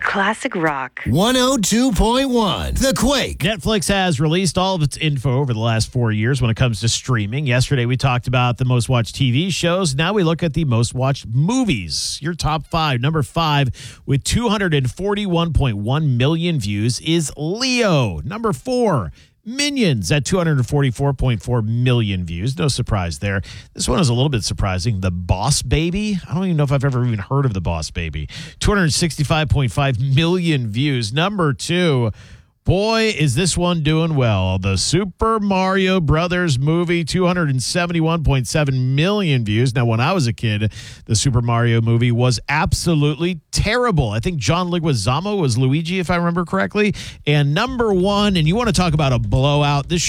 Classic rock. 102.1 The Quake. Netflix has released all of its info over the last 4 years when it comes to streaming. Yesterday, we talked about the most watched TV shows. Now we look at the most watched movies. Your top five. Number 5 with 241.1 million views is Leo. Number 4, Minions at 244.4 million views. No surprise there. This one is a little bit surprising. The Boss Baby. I don't even know if I've ever even heard of The Boss Baby. 265.5 million views. Number 2. Boy, is this one doing well. The Super Mario Brothers movie, 271.7 million views. Now, when I was a kid, the Super Mario movie was absolutely terrible. I think John Leguizamo was Luigi, if I remember correctly. And number 1, and you want to talk about a blowout, this